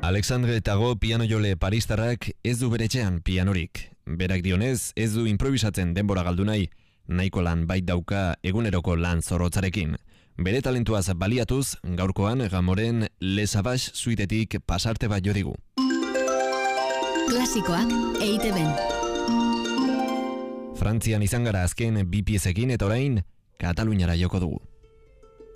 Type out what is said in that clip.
Alexandre Tago piano jole paristarrak ez du bere etxean pianorik. Berak dionez, ez du improvisatzen denbora galdu nahi, nahiko lan bait dauka eguneroko lan zorrotzarekin. Bere talentuaz baliatuz, gaurkoan Gamoren Les Savage suitetik pasarte bat jo digu. Klasikoak EITB-n. Frantzian izan gara azken bi piezekin eta orain Kataluniara joko dugu.